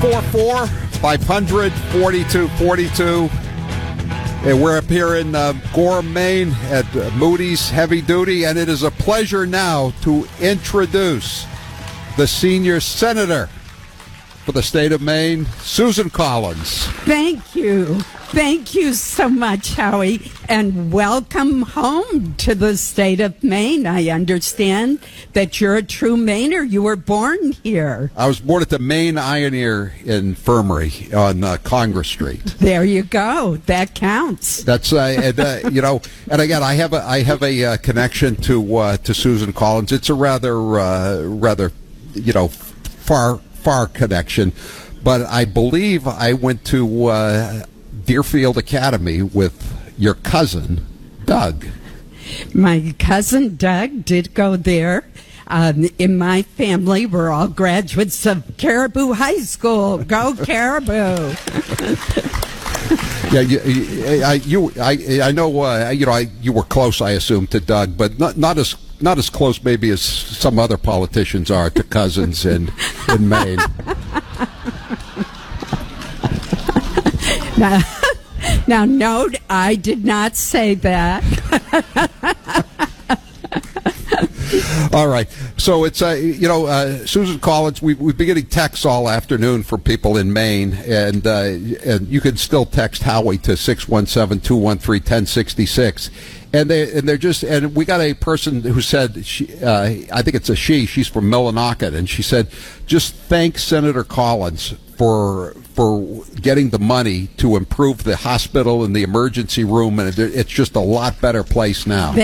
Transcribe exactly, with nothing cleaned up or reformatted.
four four, five hundred, forty-two forty-two. And we're up here in uh, Gorham, Maine at uh, Moody's Heavy Duty, and it is a pleasure now to introduce the senior senator for the state of Maine, Susan Collins. Thank you. Thank you so much, Howie, and welcome home to the state of Maine. I understand that you're a true Mainer. You were born here. I was born at the Maine Ioneer Infirmary on uh, Congress Street. There you go. That counts. That's uh, and, uh, you know, and again, I have a I have a uh, connection to uh, to Susan Collins. It's a rather uh, rather you know far far connection, but I believe I went to Uh, Deerfield Academy with your cousin, Doug. My cousin, Doug, did go there. Um, in my family, we're all graduates of Caribou High School. Go Caribou! Yeah, you, I, you, I, I know. Uh, you know, I, you were close, I assume, to Doug, but not, not as not as close, maybe, as some other politicians are to cousins in in Maine. Now, now, note, I did not say that. All right. So it's, uh, you know, uh, Susan Collins, we, we've been getting texts all afternoon from people in Maine, and uh, and you can still text Howie to six one seven, two one three, one oh six six. And, they, and they're just, and we got a person who said, she, uh, I think it's a she, she's from Millinocket, and she said, just thank Senator Collins for for getting the money to improve the hospital and the emergency room, and it's just a lot better place now.